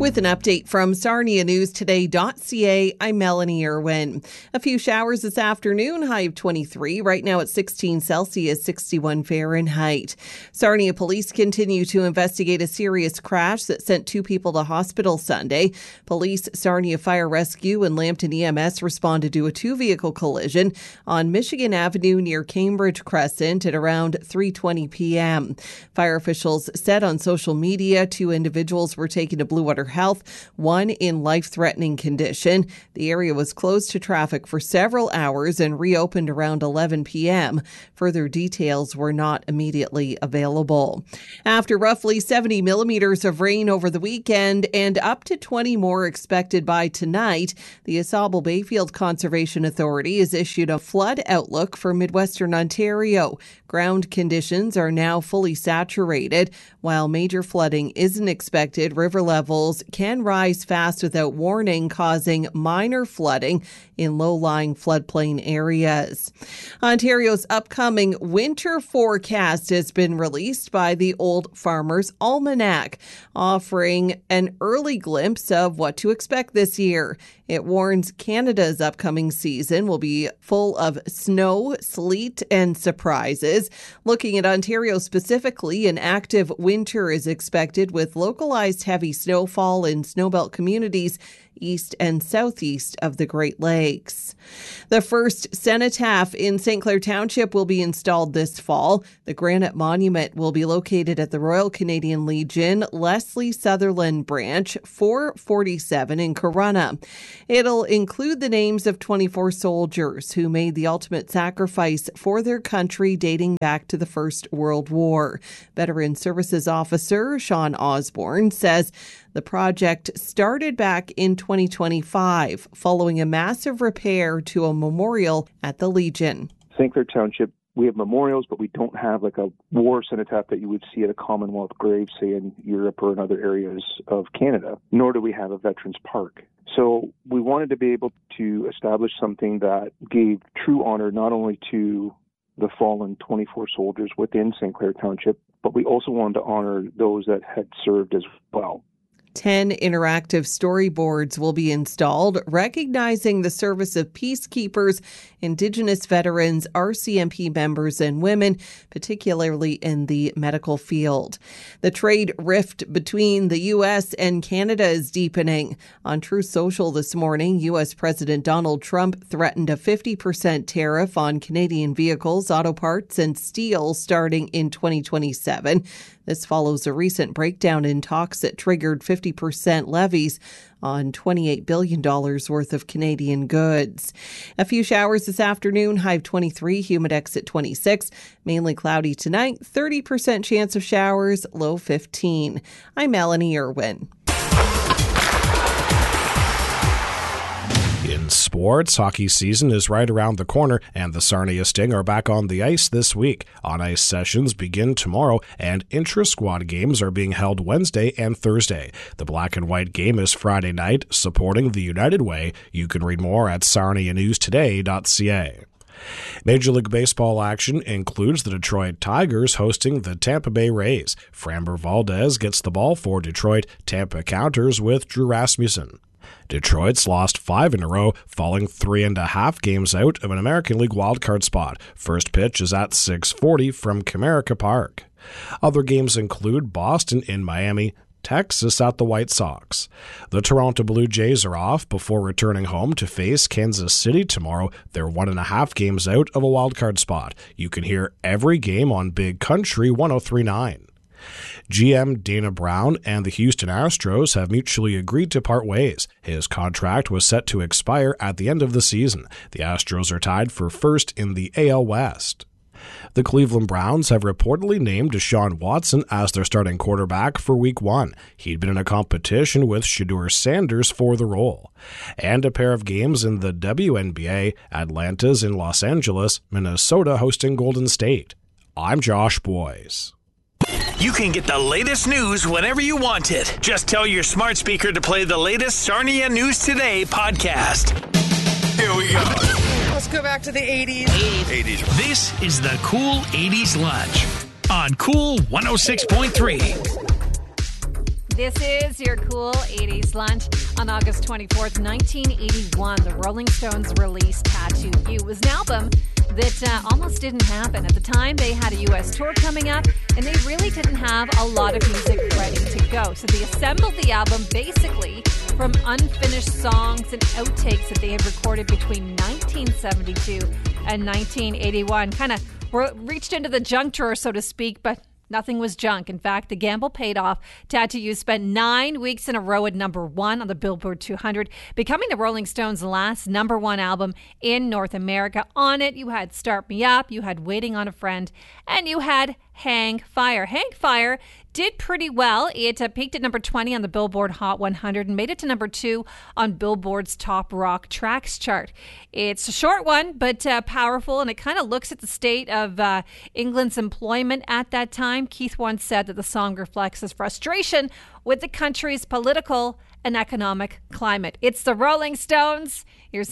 With an update from SarniaNewsToday.ca, I'm Melanie Irwin. A few showers this afternoon, high of 23. Right now at 16 Celsius, 61 Fahrenheit. Sarnia police continue to investigate a serious crash that sent 2 people to hospital Sunday. Police, Sarnia Fire Rescue, and Lambton EMS responded to a 2-vehicle collision on Michigan Avenue near Cambridge Crescent at around 3:20 p.m. Fire officials said on social media 2 individuals were taken to Blue Water Health, one in life-threatening condition. The area was closed to traffic for several hours and reopened around 11 p.m. Further details were not immediately available. After roughly 70 millimeters of rain over the weekend and up to 20 more expected by tonight, the AuSable Bayfield Conservation Authority has issued a flood outlook for Midwestern Ontario. Ground conditions are now fully saturated. While major flooding isn't expected, river levels can rise fast without warning, causing minor flooding in low-lying floodplain areas. Ontario's upcoming winter forecast has been released by the Old Farmer's Almanac, offering an early glimpse of what to expect this year. It warns Canada's upcoming season will be full of snow, sleet, and surprises. Looking at Ontario specifically, an active winter is expected with localized heavy snowfall in snowbelt communities east and southeast of the Great Lakes. The first cenotaph in St. Clair Township will be installed this fall. The granite monument will be located at the Royal Canadian Legion Leslie Sutherland Branch 447 in Corunna. It'll include the names of 24 soldiers who made the ultimate sacrifice for their country dating back to the First World War. Veteran Services Officer Sean Osborne says the project started back in 2025 following a massive repair to a memorial at the Legion. St. Clair Township, we have memorials, but we don't have like a war cenotaph that you would see at a Commonwealth grave, say in Europe or in other areas of Canada, nor do we have a Veterans Park. So we wanted to be able to establish something that gave true honor not only to the fallen 24 soldiers within St. Clair Township, but we also wanted to honor those that had served as well. 10 interactive storyboards will be installed, recognizing the service of peacekeepers, Indigenous veterans, RCMP members, and women, particularly in the medical field. The trade rift between the U.S. and Canada is deepening. On Truth Social this morning, U.S. President Donald Trump threatened a 50% tariff on Canadian vehicles, auto parts, and steel starting in 2027. This follows a recent breakdown in talks that triggered 50% levies on $28 billion worth of Canadian goods. A few showers this afternoon, high of 23, humidex at 26. Mainly cloudy tonight, 30% chance of showers, low 15. I'm Melanie Irwin. In sports, hockey season is right around the corner, and the Sarnia Sting are back on the ice this week. On-ice sessions begin tomorrow, and intra-squad games are being held Wednesday and Thursday. The black and white game is Friday night, supporting the United Way. You can read more at SarniaNewsToday.ca. Major League Baseball action includes the Detroit Tigers hosting the Tampa Bay Rays. Framber Valdez gets the ball for Detroit. Tampa counters with Drew Rasmussen. Detroit's lost 5 in a row, falling 3.5 games out of an American League wildcard spot. First pitch is at 6:40 from Comerica Park. Other games include Boston in Miami, Texas at the White Sox. The Toronto Blue Jays are off before returning home to face Kansas City tomorrow. They're 1.5 games out of a wildcard spot. You can hear every game on Big Country 103.9. GM Dana Brown and the Houston Astros have mutually agreed to part ways. His contract was set to expire at the end of the season. The Astros are tied for first in the AL West. The Cleveland Browns have reportedly named Deshaun Watson as their starting quarterback for Week 1. He'd been in a competition with Shedeur Sanders for the role. And a pair of games in the WNBA, Atlanta's in Los Angeles, Minnesota hosting Golden State. I'm Josh Boyes. You can get the latest news whenever you want it. Just tell your smart speaker to play the latest Sarnia News Today podcast. Here we go. Let's go back to the 80s. 80s. This is the Cool 80s Lunch on Cool 106.3. This is your cool 80s lunch. On August 24th, 1981, the Rolling Stones released Tattoo You. It was an album that almost didn't happen. At the time, they had a U.S. tour coming up, and they really didn't have a lot of music ready to go. So they assembled the album basically from unfinished songs and outtakes that they had recorded between 1972 and 1981. Kind of reached into the junk drawer, so to speak, but nothing was junk. In fact, the gamble paid off. Tattoo You spent 9 weeks in a row at number 1 on the Billboard 200, becoming the Rolling Stones' last number 1 album in North America. On it, you had Start Me Up, you had Waiting on a Friend, and you had Hang Fire. Hang Fire did pretty well. It peaked at number 20 on the Billboard Hot 100 and made it to number 2 on Billboard's Top Rock Tracks chart. It's a short one, but powerful, and it kind of looks at the state of England's employment at that time. Keith once said that the song reflects his frustration with the country's political and economic climate. It's the Rolling Stones. Here's